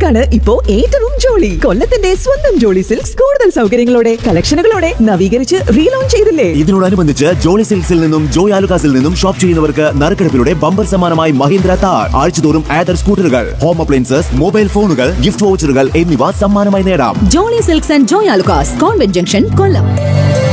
സിൽക്സിലാണ് ഇപ്പോ ഏറ്റവും ജോളി. കൊല്ലത്തിന്റെ സ്വന്തം ജോളി സിൽക്സ് കൂടുതൽ സൗകര്യങ്ങളോടെ കളക്ഷനുകളോടെ നവീകരിച്ച് റീലോഞ്ച് ചെയ്തില്ലേ. ഇതിനോടനുബന്ധിച്ച് ജോളി സിൽക്സിൽ നിന്നും ജോയ് ആലുകാസിൽ നിന്നും ഷോപ്പ് ചെയ്യുന്നവർക്ക് നറുക്കെടുപ്പിലൂടെ ബമ്പർ സമ്മാനമായി മഹീന്ദ്ര താർ, ആഴ്ചതോറും ആദർ സ്കൂട്ടറുകൾ, ഹോം അപ്ലയൻസസ്, മൊബൈൽ ഫോണുകൾ, ഗിഫ്റ്റ് വൗച്ചറുകൾ എന്നിവ സമ്മാനമായി നേടാം. Jolly silks and Joy Alukkas, convent junction, Kollam.